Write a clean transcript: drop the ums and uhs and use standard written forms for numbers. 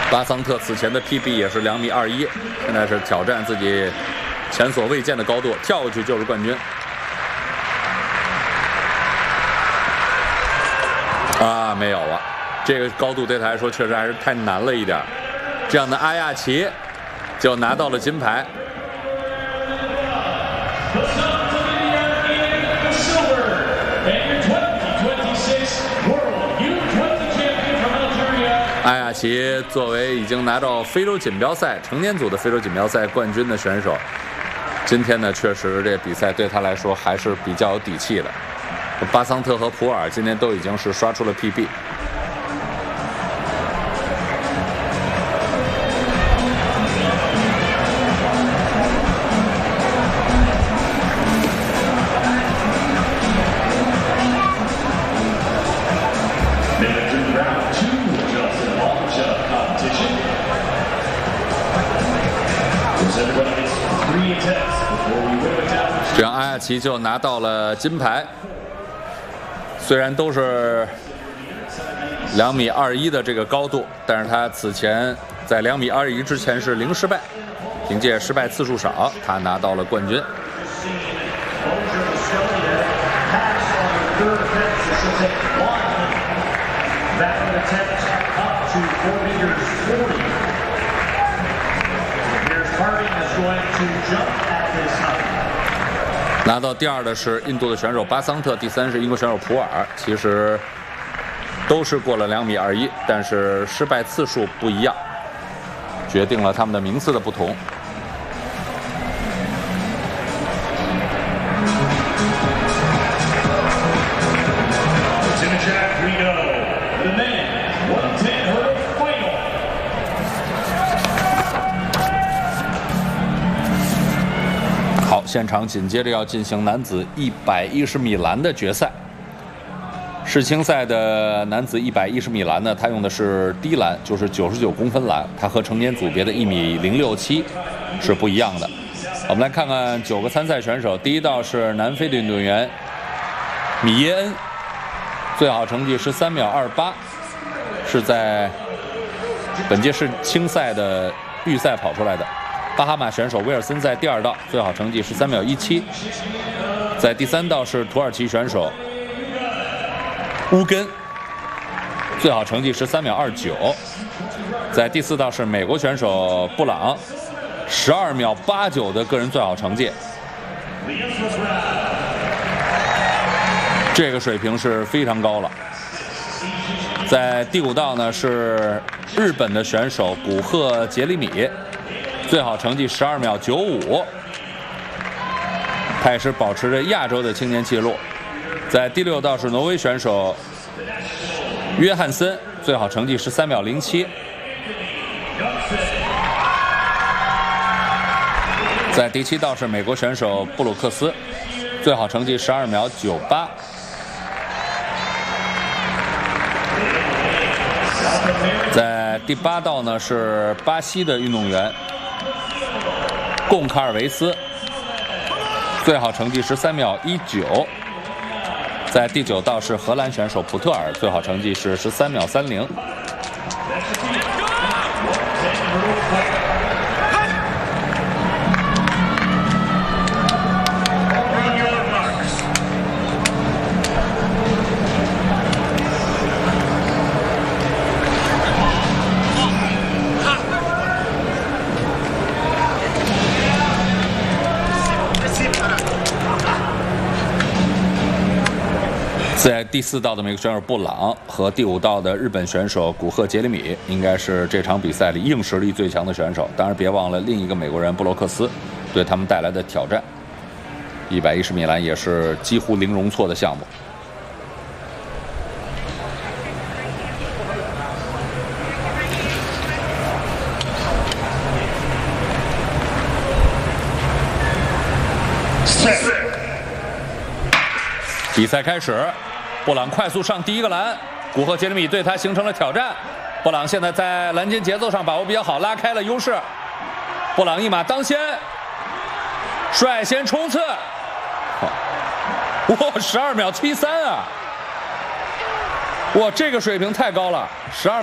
巴桑特此前的 PB 也是2.21米，现在是挑战自己前所未见的高度，跳过去就是冠军。啊，没有了，这个高度对他来说确实还是太难了一点。这样的阿亚奇就拿到了金牌。阿亚奇作为已经拿到非洲锦标赛成年组的非洲锦标赛冠军的选手，今天呢，确实这比赛对他来说还是比较有底气的。巴桑特和普尔今天都已经是刷出了 PB。这样阿亚奇就拿到了金牌。虽然都是2.21米的这个高度，但是他此前在2.21米之前是0失败，凭借失败次数少，他拿到了冠军。拿到第2的是印度的选手巴桑特，第3是英国选手普尔。其实都是过了2.21米，但是失败次数不一样，决定了他们的名次的不同。好，现场紧接着要进行男子110米栏的决赛。世青赛的男子110米栏呢，他用的是低栏，就是99公分栏，它和成年组别的1.067米是不一样的。我们来看看9个参赛选手。第一道是南非的运动员米耶恩，最好成绩13.28秒，是在本届世青赛的预赛跑出来的。巴哈马选手威尔森在第2道，最好成绩13.17秒。在第3道是土耳其选手乌根，最好成绩13.29秒。在第4道是美国选手布朗，12.89秒的个人最好成绩。这个水平是非常高了。在第5道呢是日本的选手古贺杰里米，最好成绩12.95秒，他也是保持着亚洲的青年纪录。在第6道是挪威选手约翰森，最好成绩13.07秒。在第7道是美国选手布鲁克斯，最好成绩12.98秒。在第8道呢是巴西的运动员贡卡尔维斯，最好成绩13.19秒。在第9道是荷兰选手普特尔，最好成绩是13.30秒。在第4道的美国选手布朗和第5道的日本选手古贺杰里米，应该是这场比赛里硬实力最强的选手。当然，别忘了另一个美国人布洛克斯对他们带来的挑战。110米栏也是几乎零容错的项目。比赛开始，布朗快速上第1个栏，古贺杰里米对他形成了挑战。布朗现在在栏间节奏上把握比较好，拉开了优势。布朗一马当先，率先冲刺，哇，12.73秒啊！哇，这个水平太高了，12。